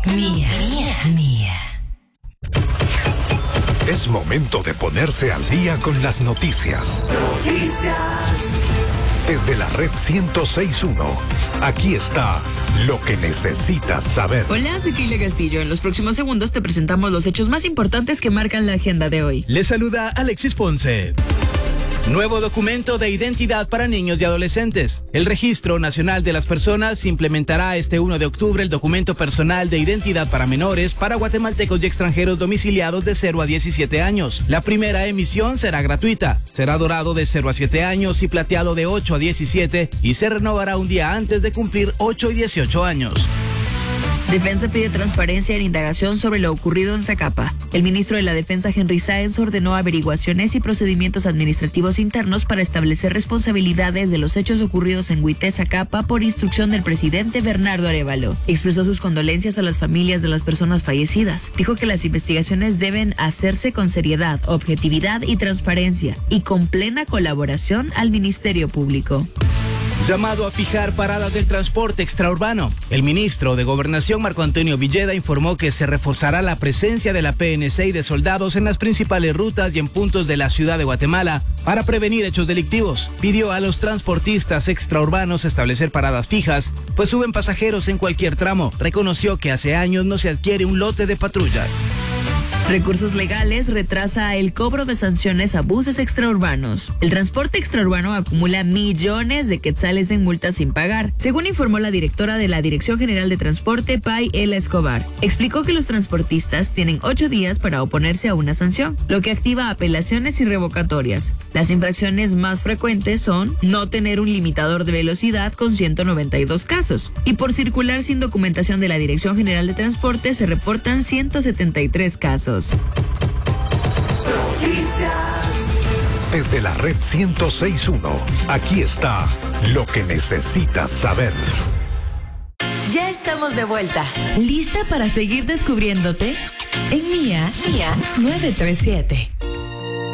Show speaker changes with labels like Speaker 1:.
Speaker 1: Mía.
Speaker 2: Es momento de ponerse al día con las noticias. Desde la red 106.1, aquí está lo que necesitas saber.
Speaker 3: Hola, soy Keila Castillo. En los próximos segundos te presentamos los hechos más importantes que marcan la agenda de hoy.
Speaker 4: Les saluda Alexis Ponce. Nuevo documento de identidad para niños y adolescentes. El Registro Nacional de las Personas implementará este 1 de octubre el documento personal de identidad para menores para guatemaltecos y extranjeros domiciliados de 0 a 17 años. La primera emisión será gratuita. Será dorado de 0 a 7 años y plateado de 8 a 17 y se renovará un día antes de cumplir 8 y 18 años.
Speaker 3: Defensa pide transparencia en indagación sobre lo ocurrido en Zacapa. El ministro de la Defensa, Henry Sáenz, ordenó averiguaciones y procedimientos administrativos internos para establecer responsabilidades de los hechos ocurridos en Huité, Zacapa, por instrucción del presidente Bernardo Arévalo. Expresó sus condolencias a las familias de las personas fallecidas. Dijo que las investigaciones deben hacerse con seriedad, objetividad y transparencia, y con plena colaboración al Ministerio Público.
Speaker 4: Llamado a fijar paradas del transporte extraurbano. El ministro de Gobernación, Marco Antonio Villeda, informó que se reforzará la presencia de la PNC y de soldados en las principales rutas y en puntos de la ciudad de Guatemala para prevenir hechos delictivos. Pidió a los transportistas extraurbanos establecer paradas fijas, pues suben pasajeros en cualquier tramo. Reconoció que hace años no se adquiere un lote de patrullas.
Speaker 3: Recursos Legales retrasa el cobro de sanciones a buses extraurbanos. El transporte extraurbano acumula millones de quetzales en multas sin pagar, según informó la directora de la Dirección General de Transporte, Pay Ela Escobar. Explicó que los transportistas tienen 8 días para oponerse a una sanción, lo que activa apelaciones y revocatorias. Las infracciones más frecuentes son no tener un limitador de velocidad con 192 casos, y por circular sin documentación de la Dirección General de Transporte se reportan 173 casos.
Speaker 2: Desde la red 106.1, aquí está lo que necesitas saber.
Speaker 1: Ya estamos de vuelta. ¿Lista para seguir descubriéndote? En Mía 937.